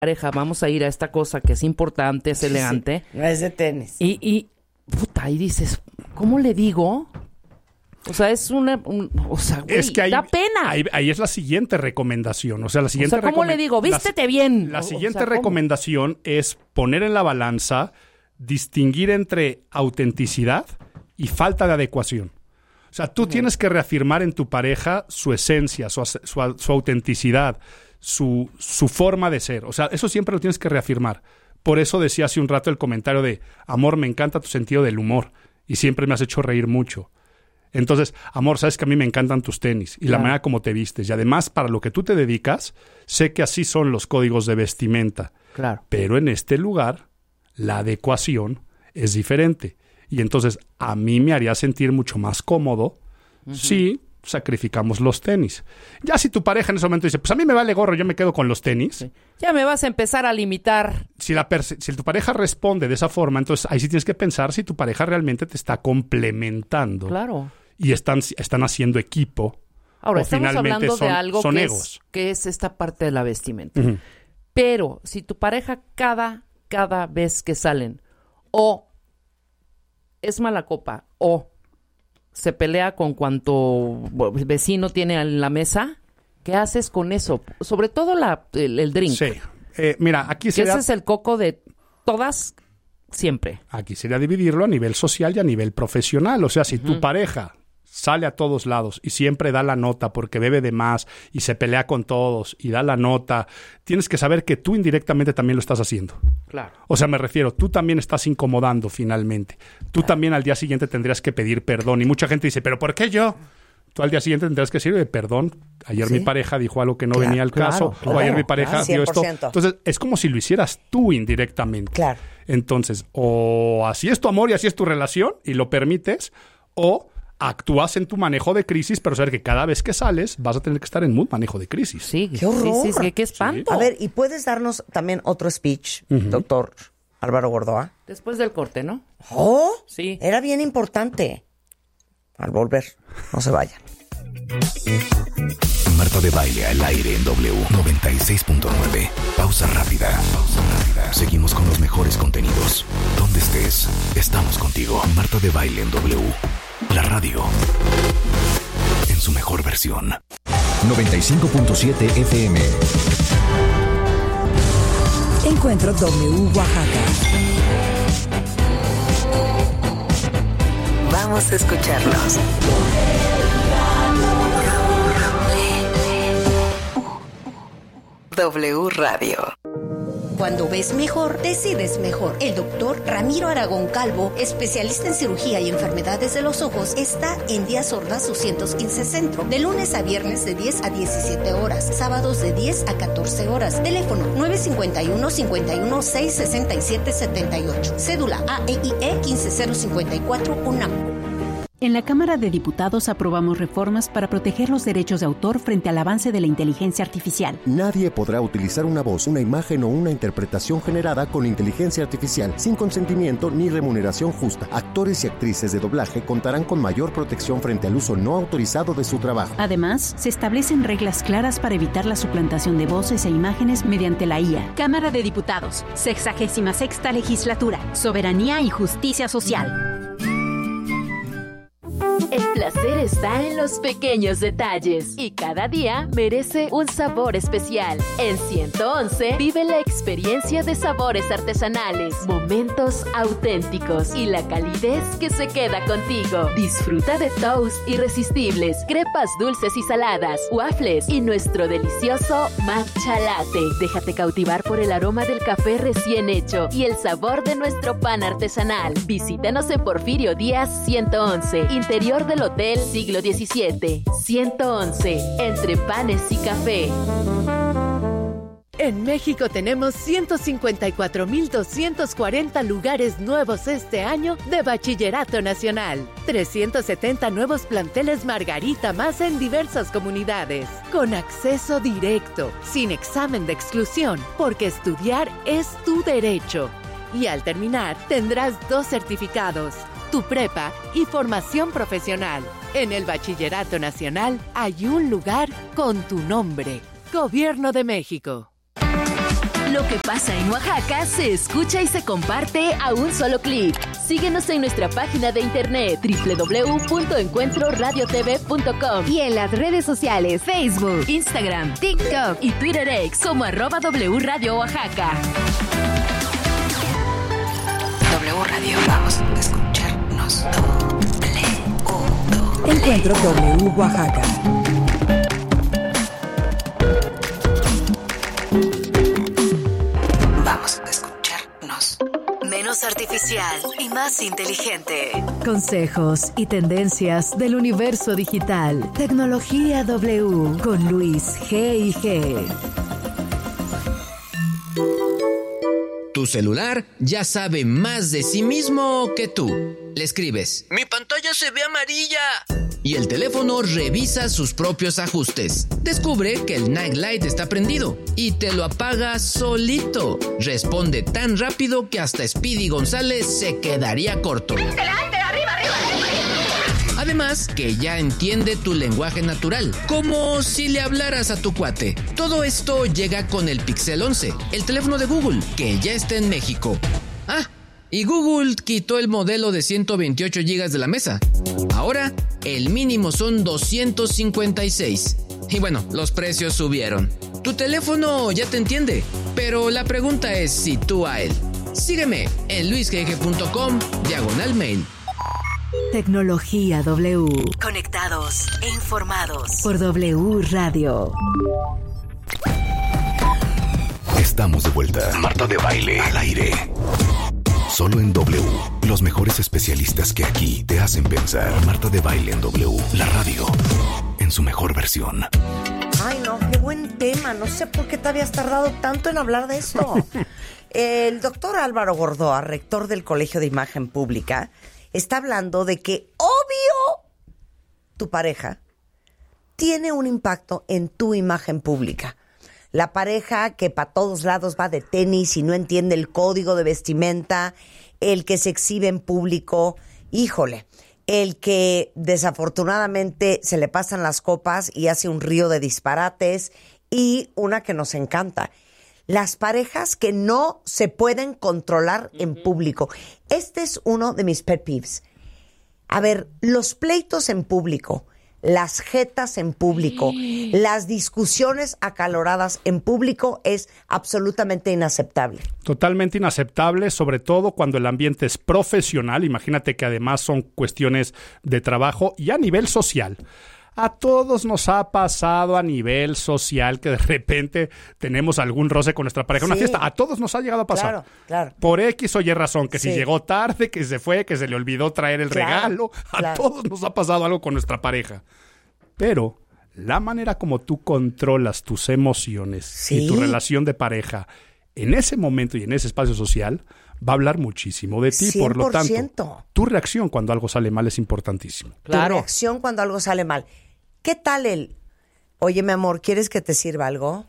pareja, vamos a ir a esta cosa que es importante, es elegante. Sí, es de tenis. Y dices, ¿cómo le digo? O sea, es es que da pena. Ahí es la siguiente recomendación. O sea, ¿cómo le digo? Vístete bien. La siguiente recomendación es poner en la balanza, distinguir entre autenticidad y falta de adecuación. O sea, tú tienes que reafirmar en tu pareja su esencia, su autenticidad, su forma de ser. O sea, eso siempre lo tienes que reafirmar. Por eso decía hace un rato el comentario de, amor, me encanta tu sentido del humor y siempre me has hecho reír mucho. Entonces, amor, sabes que a mí me encantan tus tenis y la manera como te vistes. Y además, para lo que tú te dedicas, sé que así son los códigos de vestimenta. Claro. Pero en este lugar, la adecuación es diferente. Y entonces, a mí me haría sentir mucho más cómodo si sacrificamos los tenis. Ya si tu pareja en ese momento dice, pues a mí me vale gorro, yo me quedo con los tenis. Sí. Ya me vas a empezar a limitar. Si tu pareja responde de esa forma, entonces ahí sí tienes que pensar si tu pareja realmente te está complementando. Claro. Y están haciendo equipo. Ahora, o estamos hablando de algo que es esta parte de la vestimenta. Pero si tu pareja cada vez que salen o es mala copa o se pelea con cuanto vecino tiene en la mesa, ¿qué haces con eso? Sobre todo el drink. Sí. Mira, aquí sería... Ese es el coco de todas siempre. Aquí sería dividirlo a nivel social y a nivel profesional. O sea, si tu pareja sale a todos lados y siempre da la nota porque bebe de más y se pelea con todos y da la nota, tienes que saber que tú indirectamente también lo estás haciendo. Claro. O sea, me refiero, tú también estás incomodando finalmente. Tú también al día siguiente tendrías que pedir perdón. Y mucha gente dice, ¿pero por qué yo? Tú al día siguiente tendrás que decir, perdón, ayer mi pareja dijo algo que no venía al caso, o ayer mi pareja dio esto. Entonces, es como si lo hicieras tú indirectamente. Claro. Entonces, o así es tu amor y así es tu relación y lo permites, o actúas en tu manejo de crisis, pero saber que cada vez que sales vas a tener que estar en mood manejo de crisis. Sí, ¡qué horror! Sí, qué espanto. A ver, ¿y puedes darnos también otro speech, doctor Álvaro Gordoa? Después del corte, ¿no? ¡Oh! Sí. Era bien importante. Al volver, no se vayan. Marta de Baile al aire en W 96.9. Pausa rápida. Seguimos con los mejores contenidos. Donde estés, estamos contigo. Marta de Baile en W. La radio en su mejor versión. 95.7 FM. Encuentro W Oaxaca. Vamos a escucharlos. W Radio. Cuando ves mejor, decides mejor. El doctor Ramiro Aragón Calvo, especialista en cirugía y enfermedades de los ojos, está en Díaz Ordaz 215 Centro, de lunes a viernes de 10 a 17 horas, sábados de 10 a 14 horas. Teléfono 951-51-667-78. Cédula AEIE 15054 UNAM. En la Cámara de Diputados aprobamos reformas para proteger los derechos de autor frente al avance de la inteligencia artificial. Nadie podrá utilizar una voz, una imagen o una interpretación generada con inteligencia artificial sin consentimiento ni remuneración justa. Actores y actrices de doblaje contarán con mayor protección frente al uso no autorizado de su trabajo. Además, se establecen reglas claras para evitar la suplantación de voces e imágenes mediante la IA. Cámara de Diputados, 66ª Legislatura, Soberanía y Justicia Social. El placer está en los pequeños detalles y cada día merece un sabor especial. En 111 vive la experiencia de sabores artesanales, momentos auténticos y la calidez que se queda contigo. Disfruta de toast irresistibles, crepas dulces y saladas, waffles y nuestro delicioso matcha latte. Déjate cautivar por el aroma del café recién hecho y el sabor de nuestro pan artesanal. Visítanos en Porfirio Díaz 111, interior del Hotel Siglo XVII. 111, entre panes y café. En México tenemos 154,240 lugares nuevos este año de Bachillerato Nacional. 370 nuevos planteles Margarita más en diversas comunidades. Con acceso directo, sin examen de exclusión, porque estudiar es tu derecho. Y al terminar, tendrás 2 certificados, tu prepa y formación profesional. En el Bachillerato Nacional hay un lugar con tu nombre. Gobierno de México. Lo que pasa en Oaxaca se escucha y se comparte a un solo clic. Síguenos en nuestra página de internet www.encuentroradiotv.com y en las redes sociales Facebook, Instagram, TikTok y Twitter X como @W Radio Oaxaca. W Radio, vamos a escucharnos. Encuentro W Oaxaca. Vamos a escucharnos. Menos artificial y más inteligente. Consejos y tendencias del universo digital. Tecnología W con Luis G&G. Tu celular ya sabe más de sí mismo que tú. Le escribes: ¡mi pantalla se ve amarilla! Y el teléfono revisa sus propios ajustes. Descubre que el night light está prendido y te lo apaga solito. Responde tan rápido que hasta Speedy González se quedaría corto. Además, que ya entiende tu lenguaje natural, como si le hablaras a tu cuate. Todo esto llega con el Pixel 11, el teléfono de Google, que ya está en México. Ah, y Google quitó el modelo de 128 GB de la mesa. Ahora, el mínimo son 256. Y bueno, los precios subieron. Tu teléfono ya te entiende, pero la pregunta es si tú a él. Sígueme en luisgg.com/mail. Tecnología W. Conectados e informados por W Radio. Estamos de vuelta. Marta de Baile al aire. Solo en W. Los mejores especialistas que aquí te hacen pensar. Marta de Baile en W. La radio en su mejor versión. Ay, no, qué buen tema. No sé por qué te habías tardado tanto en hablar de esto. El doctor Álvaro Gordoa, rector del Colegio de Imagen Pública, está hablando de que, obvio, tu pareja tiene un impacto en tu imagen pública. La pareja que para todos lados va de tenis y no entiende el código de vestimenta, el que se exhibe en público, híjole, el que desafortunadamente se le pasan las copas y hace un río de disparates, y una que nos encanta, las parejas que no se pueden controlar en público. Este es uno de mis pet peeves. A ver, los pleitos en público, las jetas en público, las discusiones acaloradas en público es absolutamente inaceptable. Totalmente inaceptable, sobre todo cuando el ambiente es profesional. Imagínate que además son cuestiones de trabajo y a nivel social. A todos nos ha pasado a nivel social que de repente tenemos algún roce con nuestra pareja en una fiesta. A todos nos ha llegado a pasar. Claro, claro. Por X o Y razón, que si llegó tarde, que se fue, que se le olvidó traer el regalo. A todos nos ha pasado algo con nuestra pareja. Pero la manera como tú controlas tus emociones y tu relación de pareja en ese momento y en ese espacio social va a hablar muchísimo de ti. 100%. Por lo tanto, tu reacción cuando algo sale mal es importantísimo. Claro. Tu reacción cuando algo sale mal. ¿Qué tal el, oye, mi amor, ¿quieres que te sirva algo?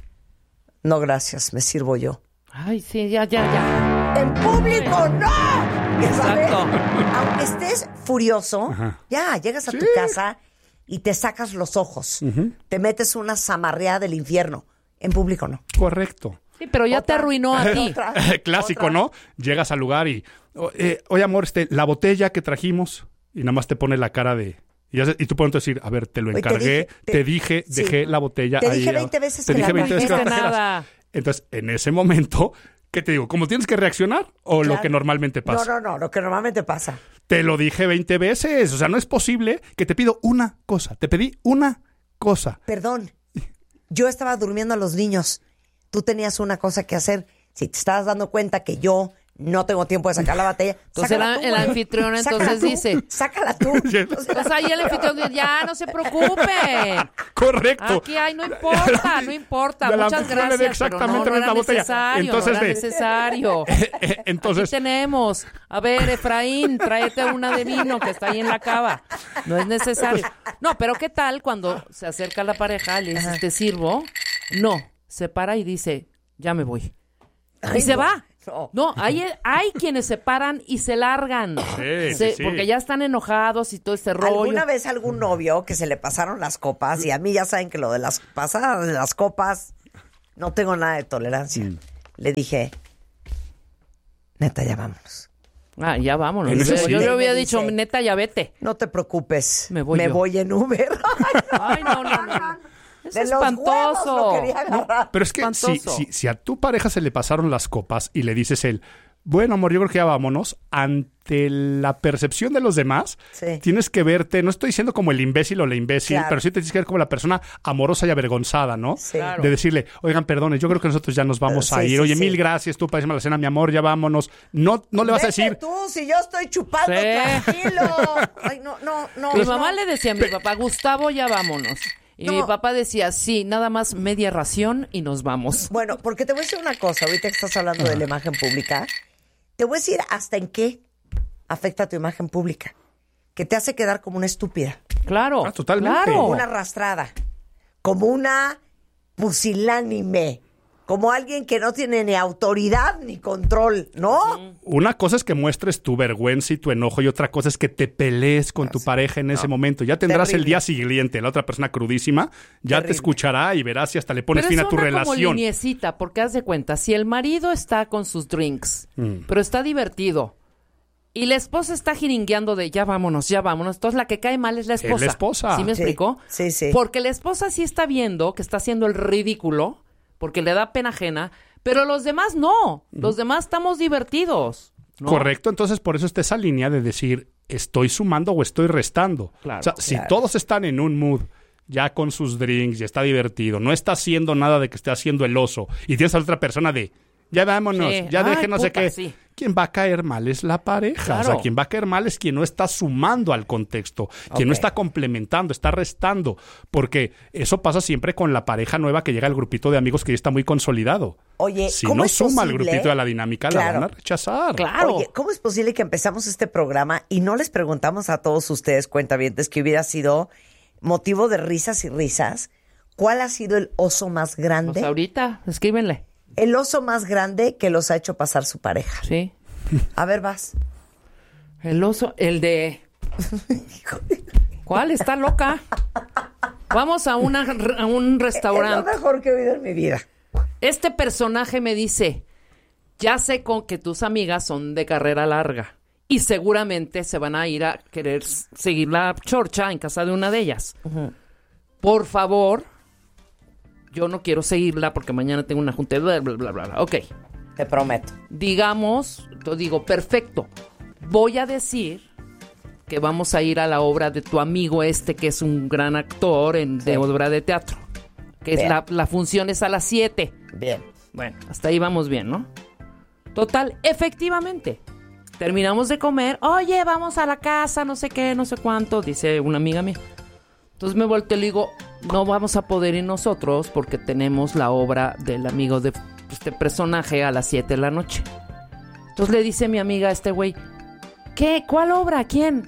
No, gracias, me sirvo yo. Ay, sí, ya. ¡En público, no! Exacto. Aunque estés furioso, ya, llegas a tu casa y te sacas los ojos. Te metes una zamarreada del infierno. En público, no. Correcto. Sí, pero ya te arruinó a ti. Clásico, ¿no? Llegas al lugar y, oye, amor, la botella que trajimos, y nada más te pone la cara de... Y tú puedes decir, a ver, te lo encargué, te dije, dejé la botella ahí. Te dije 20 veces que la trajeras. Nada. Entonces, en ese momento, ¿qué te digo? ¿Cómo tienes que reaccionar o lo que normalmente pasa? No, lo que normalmente pasa. Te lo dije 20 veces. O sea, no es posible que te pido una cosa. Te pedí una cosa. Perdón, yo estaba durmiendo a los niños. Tú tenías una cosa que hacer. Si te estabas dando cuenta que yo no tengo tiempo de sacar la botella, entonces el anfitrión entonces dice, sácala tú. Entonces ahí el anfitrión dice, ya, no se preocupe. Correcto. Aquí hay, no importa. Muchas gracias, exactamente pero no era botella. Entonces, no era necesario. Entonces, aquí tenemos. A ver, Efraín, tráete una de vino que está ahí en la cava. No es necesario. No, pero ¿qué tal cuando se acerca la pareja, le dices, ¿te sirvo? No, se para y dice, ya me voy. Y se va. No, hay quienes se paran y se largan. Sí. Porque ya están enojados y todo este rollo. ¿Alguna vez algún novio que se le pasaron las copas? Y a mí ya saben que lo de las pasadas de las copas no tengo nada de tolerancia. le dije, neta, ya vámonos. Ah, ya vámonos. Sí. Yo le había dicho, dice, neta, ya vete. No te preocupes, me voy en Uber. Ay, no. Es de espantoso. Los huevos lo quería agarrar. Pero es que si a tu pareja se le pasaron las copas y le dices bueno, amor, yo creo que ya vámonos, ante la percepción de los demás, tienes que verte, no estoy diciendo como el imbécil o la imbécil, pero sí te tienes que ver como la persona amorosa y avergonzada, ¿no? Sí. Claro. De decirle, oigan, perdone, yo creo que nosotros ya nos vamos a ir. Oye, mil gracias, tú para irme a la cena, mi amor, ya vámonos. No le vas a decir... tú, si yo estoy chupando, tranquilo. Ay, no. Mi mamá le decía a mi papá, Gustavo, ya vámonos. Y mi papá decía, sí, nada más media ración y nos vamos. Bueno, porque te voy a decir una cosa, ahorita que estás hablando de la imagen pública, te voy a decir hasta en qué afecta tu imagen pública. Que te hace quedar como una estúpida. Claro. Totalmente. Claro. Como una arrastrada. Como una pusilánime. Como alguien que no tiene ni autoridad ni control, ¿no? Una cosa es que muestres tu vergüenza y tu enojo y otra cosa es que te pelees con tu pareja en ese momento. Ya tendrás el día siguiente, la otra persona crudísima, ya te escuchará y verás si hasta le pones fin a tu relación. Pero es como liniecita, porque haz de cuenta, si el marido está con sus drinks, pero está divertido, y la esposa está jiringueando de ya vámonos, entonces la que cae mal es la esposa. Es la esposa. ¿Sí me explicó? Sí. Porque la esposa sí está viendo que está haciendo el ridículo, porque le da pena ajena, pero los demás no. Los demás estamos divertidos, ¿no? Correcto, entonces por eso está esa línea de decir, ¿estoy sumando o estoy restando? Claro, o sea, si todos están en un mood, ya con sus drinks, ya está divertido, no está haciendo nada de que esté haciendo el oso, y tienes a otra persona de, ya vámonos, ya deje no sé qué. Sí. Quien va a caer mal es la pareja. Claro. O sea, quien va a caer mal es quien no está sumando al contexto, quien no está complementando, está restando. Porque eso pasa siempre con la pareja nueva que llega al grupito de amigos que ya está muy consolidado. Oye, si ¿cómo no es suma al posible? grupito de la dinámica, la van a rechazar. Claro. Oye, ¿cómo es posible que empezamos este programa y no les preguntamos a todos ustedes, cuentavientes, que hubiera sido motivo de risas y risas? ¿Cuál ha sido el oso más grande? Pues ahorita, escríbenle. El oso más grande que los ha hecho pasar su pareja. Sí. A ver, vas. El oso, el de... ¿Cuál? Está loca. Vamos a un restaurante. Es lo mejor que he oído en mi vida. Este personaje me dice, ya sé con que tus amigas son de carrera larga y seguramente se van a ir a querer seguir la chorcha en casa de una de ellas. Por favor, yo no quiero seguirla porque mañana tengo una junta, bla, bla, bla, bla. Ok. Te prometo. Digamos, yo digo, perfecto. Voy a decir que vamos a ir a la obra de tu amigo que es un gran actor de obra de teatro. Que es la función es a las 7. Bien. Bueno, hasta ahí vamos bien, ¿no? Total, efectivamente. Terminamos de comer. Oye, vamos a la casa, no sé qué, no sé cuánto, dice una amiga mía. Entonces me volteo y le digo, no vamos a poder ir nosotros porque tenemos la obra del amigo de este personaje a las 7 de la noche. Entonces le dice mi amiga a este güey, ¿qué? ¿Cuál obra? ¿Quién?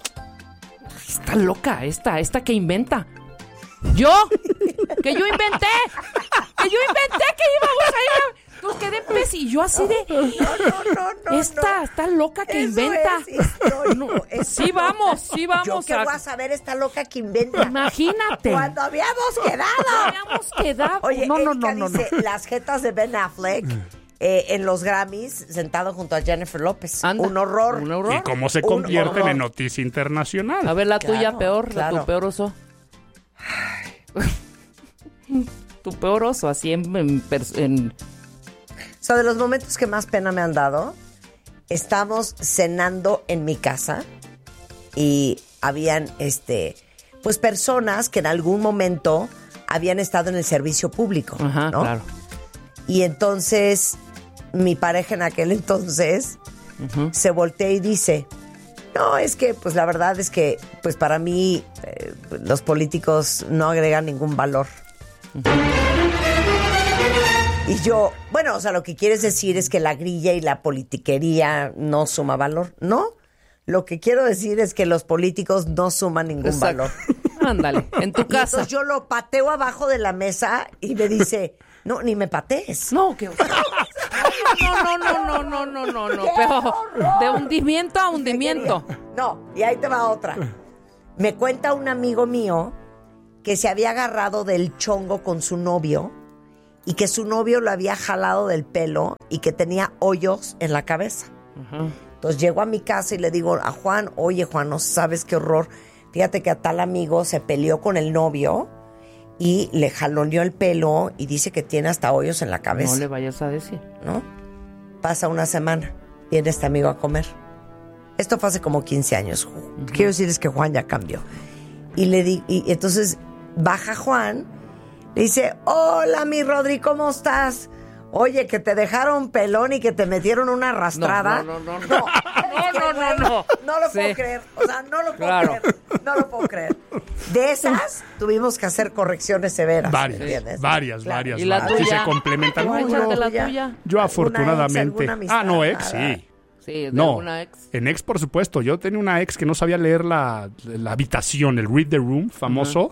Está loca, esta que inventa. ¿Yo? ¡Que yo inventé! ¡Que yo inventé que íbamos a ir! Pues quedé y yo así de... No. Está loca que Eso inventa. Es histórico. Sí vamos. Yo que voy a saber esta loca que inventa. Imagínate. Cuando habíamos quedado. Oye, no. Dice, las jetas de Ben Affleck en los Grammys sentado junto a Jennifer López. Un horror. ¿Y cómo se convierten en noticia internacional? A ver, la tuya peor, tu peor oso. Tu peor oso, así en... O sea, de los momentos que más pena me han dado, estamos cenando en mi casa y habían, pues personas que en algún momento habían estado en el servicio público, ajá, ¿no? Claro. Y entonces, mi pareja en aquel entonces se voltea y dice, no, es que, pues la verdad es que, pues para mí, los políticos no agregan ningún valor. Y yo, bueno, o sea, lo que quieres decir es que la grilla y la politiquería no suma valor. No, lo que quiero decir es que los políticos no suman ningún valor. Ándale, en tu casa. Entonces yo lo pateo abajo de la mesa y me dice, no, ni me patees. No, que... No. Pero de hundimiento a hundimiento. No, y ahí te va otra. Me cuenta un amigo mío que se había agarrado del chongo con su novio y que su novio lo había jalado del pelo y que tenía hoyos en la cabeza. Entonces llego a mi casa y le digo a Juan, oye Juan, no sabes qué horror, fíjate que a tal amigo se peleó con el novio y le jaloneó el pelo y dice que tiene hasta hoyos en la cabeza. No le vayas a decir. ¿No? Pasa una semana, viene este amigo a comer. Esto fue hace como 15 años. Quiero decirles que Juan ya cambió. Y entonces baja Juan, le dice, hola mi Rodri, ¿cómo estás? Oye, que te dejaron pelón y que te metieron una arrastrada. No. No lo puedo creer. O sea, no lo puedo creer. No lo puedo creer. De esas tuvimos que hacer correcciones severas. Varias. ¿Y la tuya? Aquí se complementan. La tuya? Yo afortunadamente... ex, sí. Sí, de una ex. En ex, por supuesto. Yo tenía una ex que no sabía leer la habitación, el read the room famoso.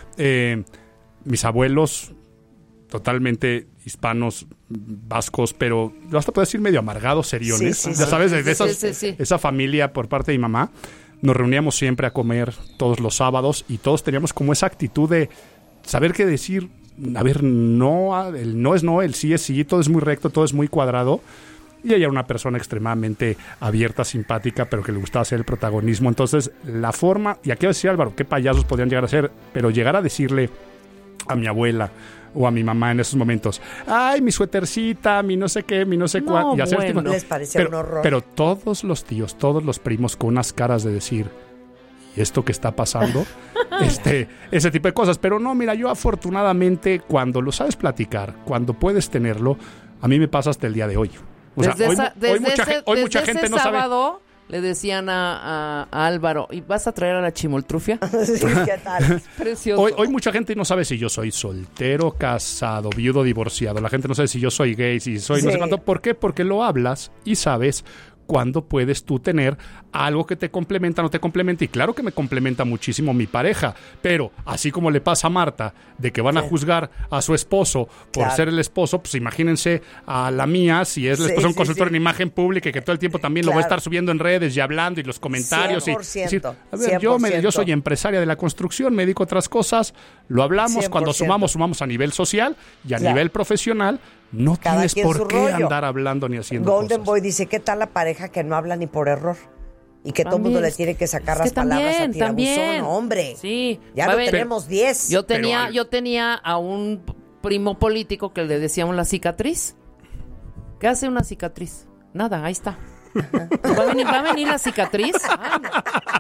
Mis abuelos, totalmente hispanos, vascos, pero yo hasta puedo decir medio amargados, seriones. ¿Sabes? De esa familia por parte de mi mamá. Nos reuníamos siempre a comer todos los sábados y todos teníamos como esa actitud de saber qué decir. A ver, no, el no es no, el sí es sí, todo es muy recto, todo es muy cuadrado. Y ella era una persona extremadamente abierta, simpática, pero que le gustaba hacer el protagonismo. Entonces, la forma, y aquí decía Álvaro, qué payasos podrían llegar a ser, pero llegar a decirle a mi abuela o a mi mamá en esos momentos, ay, mi suétercita, mi no sé qué, mi no sé cuál. Y hacer les parecía un horror. Pero todos los tíos, todos los primos con unas caras de decir, ¿y esto qué está pasando? Ese tipo de cosas. Pero no, mira, yo afortunadamente cuando lo sabes platicar, cuando puedes tenerlo, a mí me pasa hasta el día de hoy. O sea, hoy mucha gente no sabe. Sábado le decían a Álvaro, ¿y vas a traer a la chimoltrufia? Sí, ¿qué tal? Precioso. Hoy mucha gente no sabe si yo soy soltero, casado, viudo, divorciado. La gente no sabe si yo soy gay, si soy no sé cuánto. ¿Por qué? Porque lo hablas y sabes cuándo puedes tú tener algo que te complementa, no te complementa. Y claro que me complementa muchísimo mi pareja, pero así como le pasa a Marta, de que van a juzgar a su esposo por ser el esposo, pues imagínense a la mía, si es la esposa de un consultor en imagen pública y que todo el tiempo también lo va a estar subiendo en redes y hablando y los comentarios. 100%, y decir, a ver, yo soy empresaria de la construcción, me dedico a otras cosas, lo hablamos, 100%. Cuando sumamos a nivel social y a nivel profesional. No tienes por qué andar hablando ni haciendo Golden cosas. Boy dice, ¿qué tal la pareja que no habla ni por error? Y que todo el mundo le tiene que sacar las palabras a tirabuzón, hombre. Sí. Ya no tenemos 10. Yo tenía a un primo político que le decíamos la cicatriz. ¿Qué hace una cicatriz? Nada, ahí está. ¿Va a venir la cicatriz? Ay, no.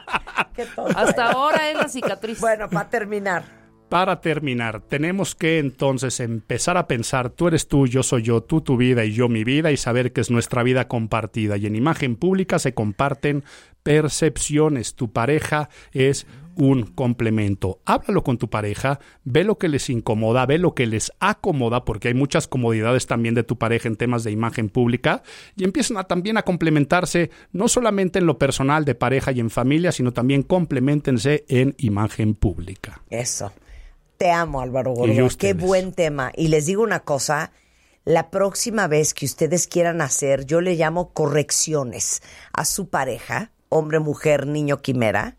Hasta ahora es la cicatriz. Bueno, para terminar. Para terminar, tenemos que entonces empezar a pensar, tú eres tú, yo soy yo, tú tu vida y yo mi vida, y saber que es nuestra vida compartida. Y en imagen pública se comparten percepciones. Tu pareja es un complemento. Háblalo con tu pareja, ve lo que les incomoda, ve lo que les acomoda, porque hay muchas comodidades también de tu pareja en temas de imagen pública, y empiezan también a complementarse, no solamente en lo personal de pareja y en familia, sino también compleméntense en imagen pública. Eso. Te amo, Álvaro Gordoa. Qué buen tema. Y les digo una cosa, la próxima vez que ustedes quieran hacer, yo le llamo correcciones a su pareja, hombre, mujer, niño, quimera,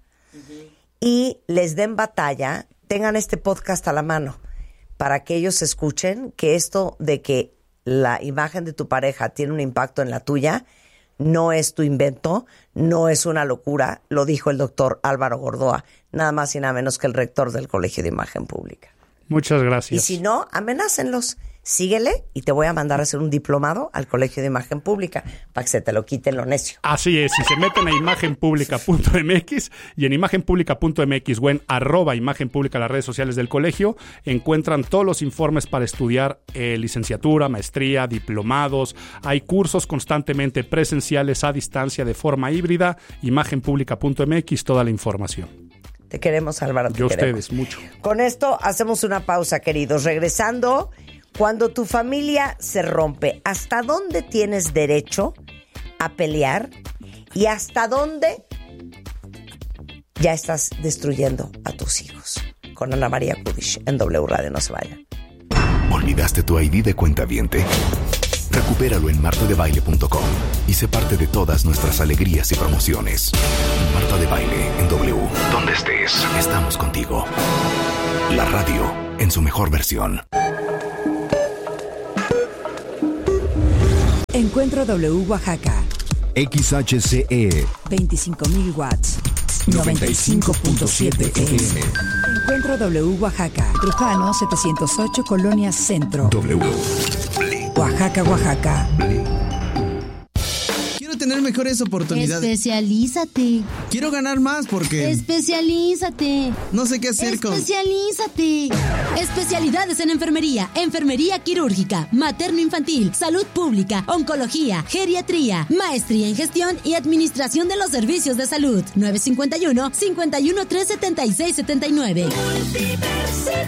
y les den batalla, tengan este podcast a la mano para que ellos escuchen que esto de que la imagen de tu pareja tiene un impacto en la tuya no es tu invento, no es una locura, lo dijo el doctor Álvaro Gordoa, nada más y nada menos que el rector del Colegio de Imagen Pública. Muchas gracias. Y si no, amenácenlos. Síguele y te voy a mandar a hacer un diplomado al Colegio de Imagen Pública para que se te lo quiten lo necio. Así es, si se meten a imagenpublica.mx y en imagenpublica.mx o en @imagenpublica, las redes sociales del colegio, encuentran todos los informes para estudiar licenciatura, maestría, diplomados. Hay cursos constantemente presenciales, a distancia, de forma híbrida. Imagenpublica.mx, toda la información. Te queremos, Álvaro. Yo ustedes, mucho. Con esto hacemos una pausa, queridos. Regresando, cuando tu familia se rompe, ¿hasta dónde tienes derecho a pelear? ¿Y hasta dónde ya estás destruyendo a tus hijos? Con Ana María Kudish en W Radio. No se vayan. ¿Olvidaste tu ID de cuentaviente? Recupéralo en martadebaile.com y sé parte de todas nuestras alegrías y promociones. Marta de Baile en W. Donde estés, estamos contigo. La radio en su mejor versión. Encuentro W Oaxaca. XHCE 25,000 watts. 95.7 FM. Encuentro W Oaxaca. Trujano 708, Colonia Centro. W. Oaxaca, Oaxaca. Quiero tener mejores oportunidades. Especialízate. Quiero ganar más porque... Especialízate. No sé qué hacer con... Especialízate. Especialidades en enfermería, enfermería quirúrgica, materno-infantil, salud pública, oncología, geriatría, maestría en gestión y administración de los servicios de salud. 951-513-7679. Multiversidad.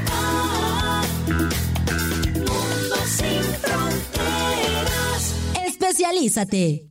Mundo sin fronteras. Especialízate.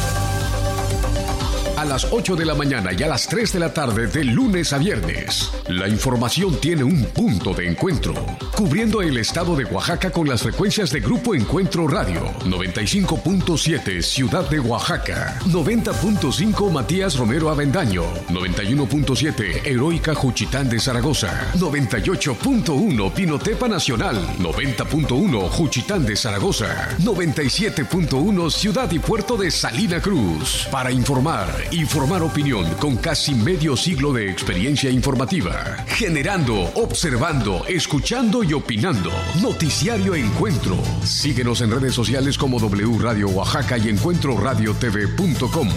A las 8 de la mañana y a las 3 de la tarde de lunes a viernes. La información tiene un punto de encuentro, cubriendo el estado de Oaxaca con las frecuencias de Grupo Encuentro Radio. 95.7 Ciudad de Oaxaca, 90.5 Matías Romero Avendaño, 91.7 Heroica Juchitán de Zaragoza, 98.1 Pinotepa Nacional, 90.1 Juchitán de Zaragoza, 97.1 Ciudad y Puerto de Salina Cruz. Para informar y formar opinión con casi medio siglo de experiencia informativa. Generando, observando, escuchando y opinando. Noticiario Encuentro. Síguenos en redes sociales como W Radio Oaxaca y encuentroradiotv.com.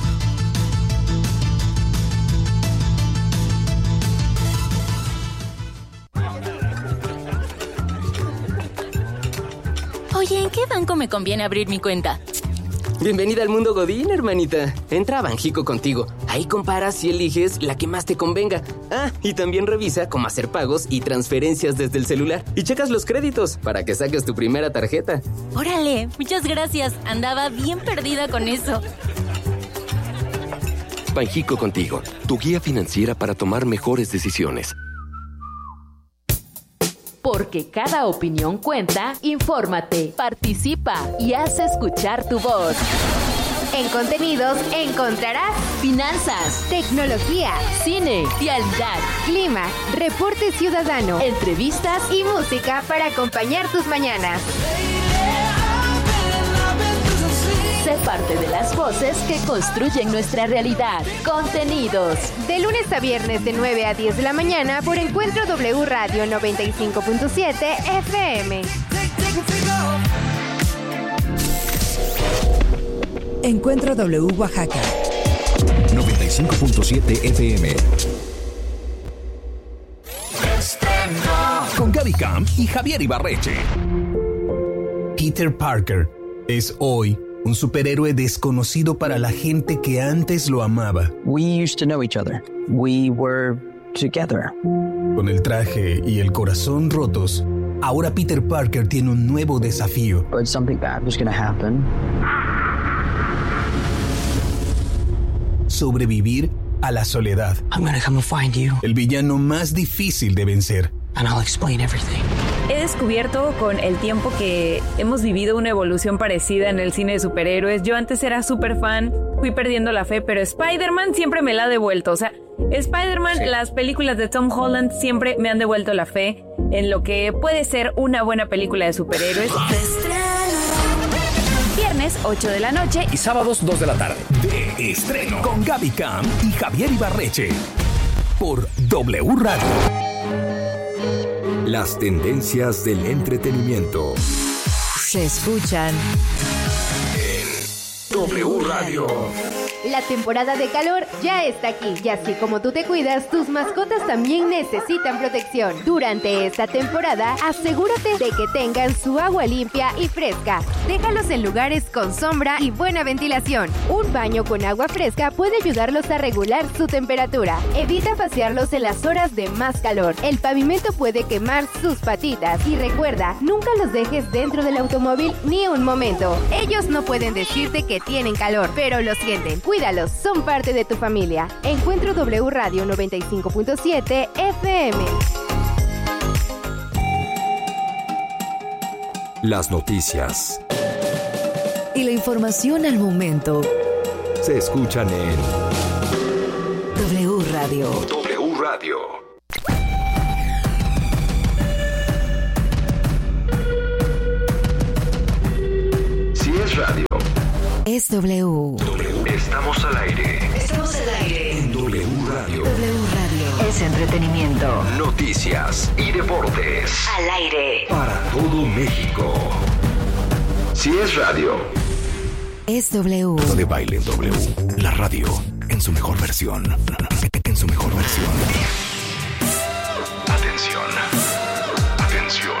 Oye, ¿en qué banco me conviene abrir mi cuenta? Bienvenida al mundo Godín, hermanita. Entra a Banjico contigo. Ahí comparas y eliges la que más te convenga. Ah, y también revisa cómo hacer pagos y transferencias desde el celular. Y checas los créditos para que saques tu primera tarjeta. Órale, muchas gracias. Andaba bien perdida con eso. Banjico contigo, tu guía financiera para tomar mejores decisiones. Porque cada opinión cuenta, infórmate, participa y haz escuchar tu voz. En Contenidos encontrarás finanzas, tecnología, cine, vialidad, clima, reporte ciudadano, entrevistas y música para acompañar tus mañanas. Sé parte de las voces que construyen nuestra realidad. Contenidos. De lunes a viernes de 9 a 10 de la mañana por Encuentro W Radio 95.7 FM. Encuentro W Oaxaca. 95.7 FM. Con Gaby Camp y Javier Ibarreche. Peter Parker es hoy un superhéroe desconocido para la gente que antes lo amaba. We used to know each other. We were together. Con el traje y el corazón rotos, ahora Peter Parker tiene un nuevo desafío. But something bad was going to happen. Sobrevivir a la soledad. I'm going to come and find you. El villano más difícil de vencer. And I'll explain everything. He descubierto con el tiempo que hemos vivido una evolución parecida en el cine de superhéroes. Yo antes era súper fan, fui perdiendo la fe, pero Spider-Man siempre me la ha devuelto. O sea, Spider-Man, sí. Las películas de Tom Holland siempre me han devuelto la fe en lo que puede ser una buena película de superhéroes. Viernes, 8 de la noche. Y sábados, 2 de la tarde. De estreno. Con Gaby Camp y Javier Ibarreche. Por W Radio. Las tendencias del entretenimiento se escuchan en W Radio. La temporada de calor ya está aquí y así como tú te cuidas, tus mascotas también necesitan protección. Durante esta temporada, asegúrate de que tengan su agua limpia y fresca. Déjalos en lugares con sombra y buena ventilación. Un baño con agua fresca puede ayudarlos a regular su temperatura. Evita pasearlos en las horas de más calor. El pavimento puede quemar sus patitas. Y recuerda, nunca los dejes dentro del automóvil ni un momento. Ellos no pueden decirte que tienen calor, pero lo sienten. Cuídalos, son parte de tu familia. Encuentro W Radio 95.7 FM. Las noticias y la información al momento se escuchan en W Radio. W Radio. Si es radio, Es W. Estamos al aire. Estamos al aire. En W Radio. W Radio. Es entretenimiento. Noticias y deportes. Al aire. Para todo México. Si es radio. Es W. De Baile en W. La radio en su mejor versión. En su mejor versión. Atención. Atención.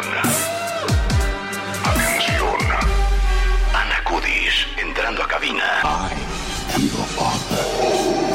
Atención. Ana Kudish entrando a cabina. I am your father.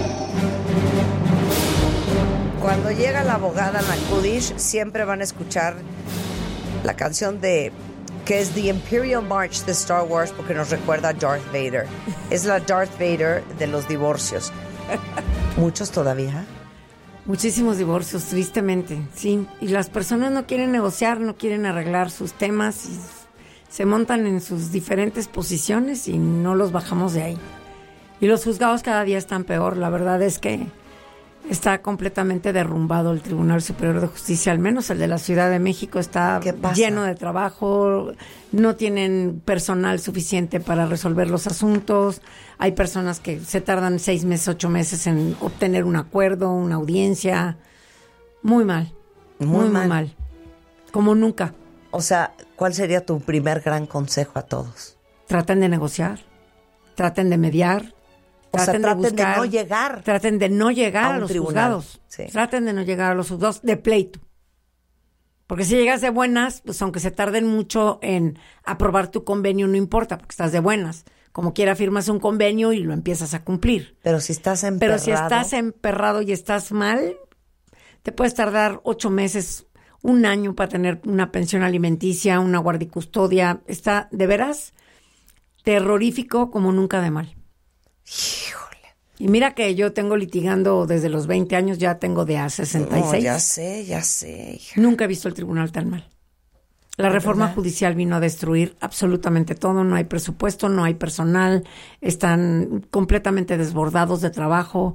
Cuando llega la abogada Ana Kudish, siempre van a escuchar la canción de que es The Imperial March de Star Wars, porque nos recuerda a Darth Vader. Es la Darth Vader de los divorcios. ¿Muchos todavía? Muchísimos divorcios, tristemente, sí. Y las personas no quieren negociar, no quieren arreglar sus temas y se montan en sus diferentes posiciones y no los bajamos de ahí. Y los juzgados cada día están peor. La verdad es que está completamente derrumbado el Tribunal Superior de Justicia, al menos el de la Ciudad de México está lleno de trabajo, no tienen personal suficiente para resolver los asuntos, hay personas que se tardan 6 meses, 8 meses en obtener un acuerdo, una audiencia, muy mal, muy mal, como nunca. O sea, ¿cuál sería tu primer gran consejo a todos? Traten de negociar, traten de mediar. Traten de no llegar. Traten de no llegar a los juzgados. Sí. Traten de no llegar a los juzgados de pleito. Porque si llegas de buenas, pues aunque se tarden mucho en aprobar tu convenio, no importa, porque estás de buenas. Como quiera, firmas un convenio y lo empiezas a cumplir. Pero si estás emperrado y estás mal, te puedes tardar 8 meses, 1 año para tener una pensión alimenticia, una guardicustodia. Está, de veras, terrorífico como nunca de mal. Híjole. Y mira que yo tengo litigando desde los 20 años, ya tengo de a 66. No, ya sé, hija. Nunca he visto el tribunal tan mal. La reforma judicial vino a destruir absolutamente todo, no hay presupuesto, no hay personal, están completamente desbordados de trabajo,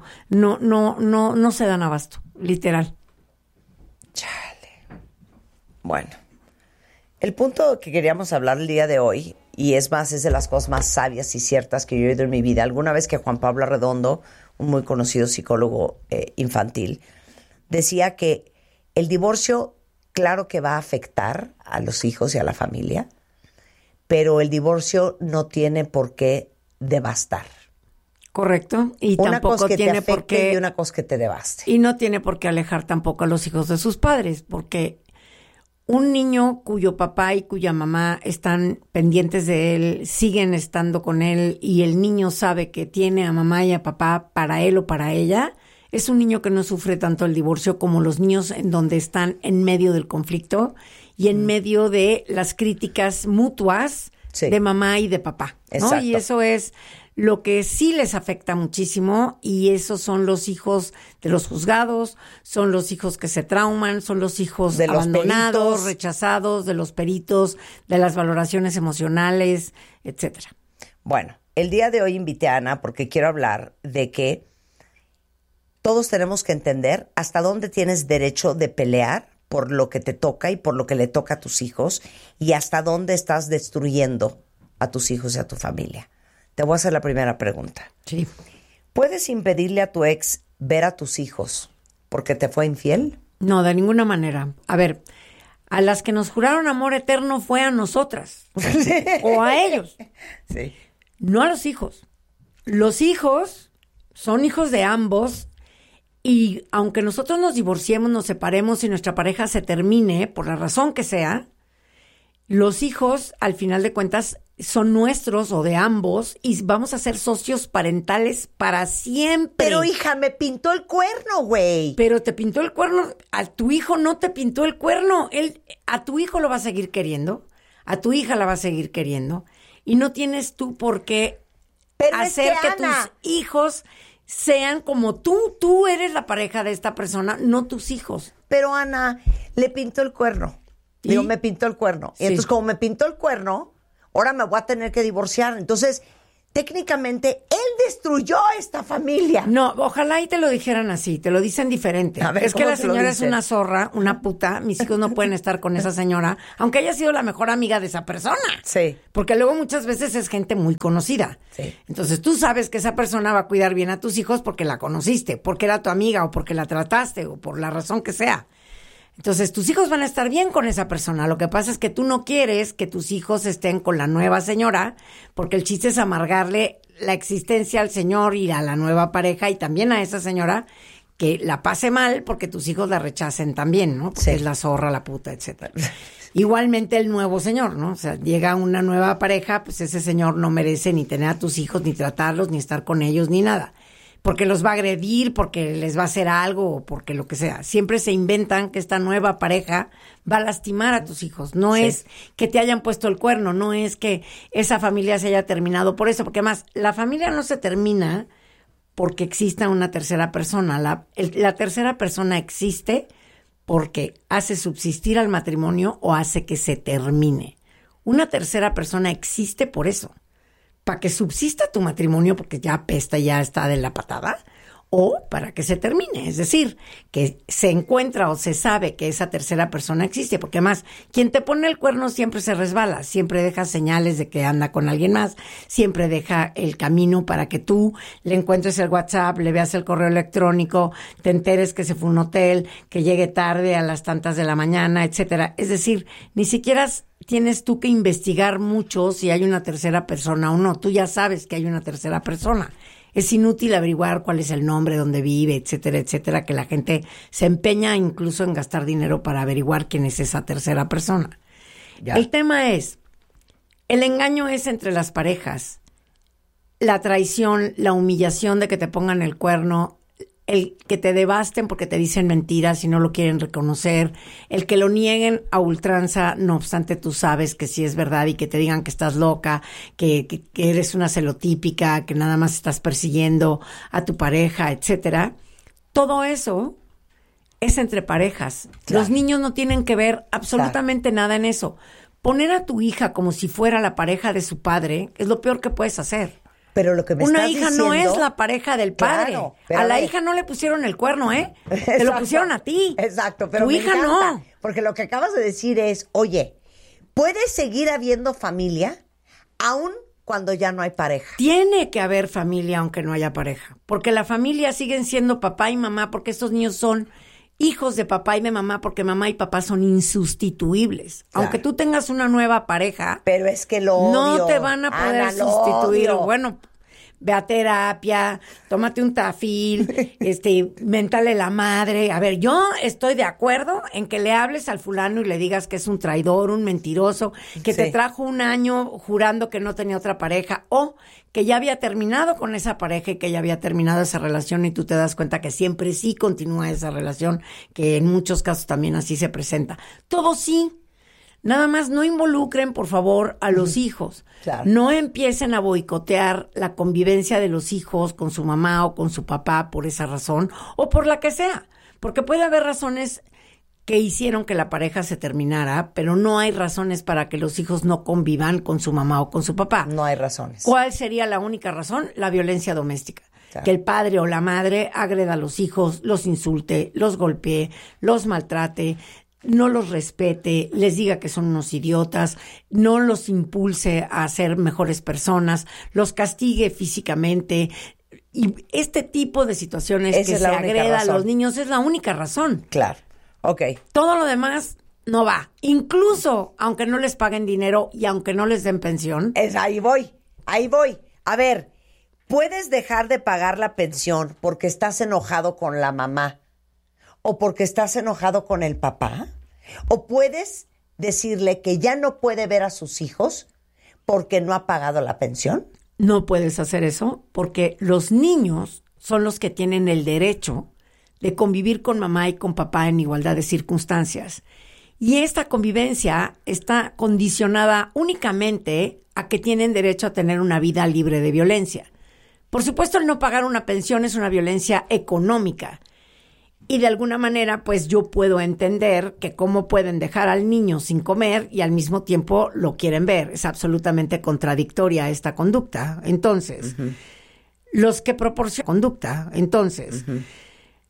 no se dan abasto, literal. Chale. Bueno, el punto que queríamos hablar el día de hoy, y es de las cosas más sabias y ciertas que yo he oído en mi vida. Alguna vez que Juan Pablo Arredondo, un muy conocido psicólogo infantil, decía que el divorcio, claro que va a afectar a los hijos y a la familia, pero el divorcio no tiene por qué devastar. Correcto. Y una tampoco cosa que tiene te afecte por qué, y una cosa que te devaste. Y no tiene por qué alejar tampoco a los hijos de sus padres, porque un niño cuyo papá y cuya mamá están pendientes de él, siguen estando con él y el niño sabe que tiene a mamá y a papá para él o para ella, es un niño que no sufre tanto el divorcio como los niños en donde están en medio del conflicto y en medio de las críticas mutuas de mamá y de papá, ¿no? Exacto. Y eso es lo que sí les afecta muchísimo, y esos son los hijos de los juzgados, son los hijos que se trauman, son los hijos de los abandonados, peritos, rechazados, de los peritos, de las valoraciones emocionales, etcétera. Bueno, el día de hoy invité a Ana porque quiero hablar de que todos tenemos que entender hasta dónde tienes derecho de pelear por lo que te toca y por lo que le toca a tus hijos, y hasta dónde estás destruyendo a tus hijos y a tu familia. Te voy a hacer la primera pregunta. Sí. ¿Puedes impedirle a tu ex ver a tus hijos porque te fue infiel? No, de ninguna manera. A ver, a las que nos juraron amor eterno fue a nosotras o a ellos. Sí. No a los hijos. Los hijos son hijos de ambos, y aunque nosotros nos divorciemos, nos separemos y nuestra pareja se termine, por la razón que sea, los hijos, al final de cuentas, son nuestros o de ambos y vamos a ser socios parentales para siempre. Pero hija, me pintó el cuerno, güey. Pero te pintó el cuerno, a tu hijo no te pintó el cuerno. A tu hijo lo va a seguir queriendo, a tu hija la va a seguir queriendo, y no tienes tú por qué hacer que tus hijos sean como tú. Tú eres la pareja de esta persona, no tus hijos. Pero Ana, le pintó el cuerno. Digo, me pintó el cuerno. Y entonces, como me pintó el cuerno, ahora me voy a tener que divorciar. Entonces, técnicamente él destruyó esta familia. No, ojalá y te lo dijeran así, te lo dicen diferente. A ver, es que ¿cómo la te lo señora es dicen? una zorra, una puta, mis hijos no pueden estar con esa señora, aunque haya sido la mejor amiga de esa persona. Sí. Porque luego muchas veces es gente muy conocida. Sí. Entonces tú sabes que esa persona va a cuidar bien a tus hijos porque la conociste, porque era tu amiga o porque la trataste o por la razón que sea. Entonces tus hijos van a estar bien con esa persona. Lo que pasa es que tú no quieres que tus hijos estén con la nueva señora, porque el chiste es amargarle la existencia al señor y a la nueva pareja y también a esa señora que la pase mal porque tus hijos la rechacen también, ¿no? Porque Sí. es la zorra, la puta, etcétera. Igualmente el nuevo señor, ¿no? O sea, llega una nueva pareja, pues ese señor no merece ni tener a tus hijos, ni tratarlos, ni estar con ellos, ni nada. Porque los va a agredir, porque les va a hacer algo, o porque lo que sea. Siempre se inventan que esta nueva pareja va a lastimar a tus hijos. No Sí. es que te hayan puesto el cuerno, no es que esa familia se haya terminado por eso, porque además la familia no se termina porque exista una tercera persona. La tercera persona existe porque hace subsistir al matrimonio o hace que se termine. Una tercera persona existe por eso, para que subsista tu matrimonio porque ya apesta, ya está de la patada, o para que se termine. Es decir, que se encuentra o se sabe que esa tercera persona existe, porque además quien te pone el cuerno siempre se resbala, siempre deja señales de que anda con alguien más, siempre deja el camino para que tú le encuentres el WhatsApp, le veas el correo electrónico, te enteres que se fue a un hotel, que llegue tarde a las tantas de la mañana, etcétera. Es decir, ni siquiera tienes tú que investigar mucho si hay una tercera persona o no. Tú ya sabes que hay una tercera persona. Es inútil averiguar cuál es el nombre, dónde vive, etcétera, etcétera, que la gente se empeña incluso en gastar dinero para averiguar quién es esa tercera persona. Ya. El tema es, el engaño es entre las parejas, la traición, la humillación de que te pongan el cuerno, el que te devasten porque te dicen mentiras y no lo quieren reconocer, el que lo nieguen a ultranza, no obstante tú sabes que sí es verdad y que te digan que estás loca, que eres una celotípica, que nada más estás persiguiendo a tu pareja, etcétera. Todo eso es entre parejas. Claro. Los niños no tienen que ver absolutamente nada en eso. Poner a tu hija como si fuera la pareja de su padre es lo peor que puedes hacer. Pero lo que me Una estás hija diciendo, no es la pareja del padre. Claro, pero a la ver. hija no le pusieron el cuerno, ¿eh? Te lo Exacto. pusieron a ti. Exacto, pero tu me hija encanta, no. porque lo que acabas de decir es, oye, ¿puedes seguir habiendo familia aún cuando ya no hay pareja? Tiene que haber familia aunque no haya pareja. Porque la familia siguen siendo papá y mamá, porque estos niños son hijos de papá y de mamá, porque mamá y papá son insustituibles. Claro. Aunque tú tengas una nueva pareja, Pero es que lo odio. no te van a poder Ana, lo sustituir. odio. Bueno, ve a terapia, tómate un tafil, méntale la madre. A ver, yo estoy de acuerdo en que le hables al fulano y le digas que es un traidor, un mentiroso, que Sí. te trajo un año jurando que no tenía otra pareja, o que ya había terminado con esa pareja y que ya había terminado esa relación y tú te das cuenta que siempre sí continúa esa relación, que en muchos casos también así se presenta. Todo sí. Nada más no involucren, por favor, a los hijos. Claro. No empiecen a boicotear la convivencia de los hijos con su mamá o con su papá por esa razón o por la que sea. Porque puede haber razones que hicieron que la pareja se terminara, pero no hay razones para que los hijos no convivan con su mamá o con su papá. No hay razones. ¿Cuál sería la única razón? La violencia doméstica. Claro. Que el padre o la madre agreda a los hijos, los insulte, los golpee, los maltrate, no los respete, les diga que son unos idiotas, no los impulse a ser mejores personas, los castigue físicamente. Y este tipo de situaciones Esa que es se la única agreda razón. a los niños es la única razón. Claro. Ok. Todo lo demás no va. Incluso aunque no les paguen dinero y aunque no les den pensión. Ahí voy. A ver, ¿puedes dejar de pagar la pensión porque estás enojado con la mamá? ¿O porque estás enojado con el papá? ¿O puedes decirle que ya no puede ver a sus hijos porque no ha pagado la pensión? No puedes hacer eso porque los niños son los que tienen el derecho de convivir con mamá y con papá en igualdad de circunstancias. Y esta convivencia está condicionada únicamente a que tienen derecho a tener una vida libre de violencia. Por supuesto, el no pagar una pensión es una violencia económica. Y de alguna manera, pues yo puedo entender que cómo pueden dejar al niño sin comer y al mismo tiempo lo quieren ver. Es absolutamente contradictoria esta conducta. Entonces, los que proporcionan conducta, entonces,